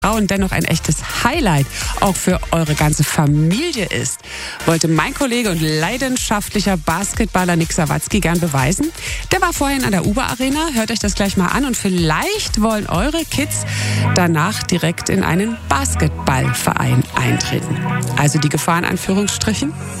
und dennoch ein echtes Highlight auch für eure ganze Familie ist, wollte mein Kollege und leidenschaftlicher Basketballer Nick Sawatzki gern beweisen. Der war vorhin an der Uber Arena, hört euch das gleich mal an und vielleicht wollen eure Kids danach direkt in einen Basketballverein eintreten. Also die Gefahr in Anführungsstrichen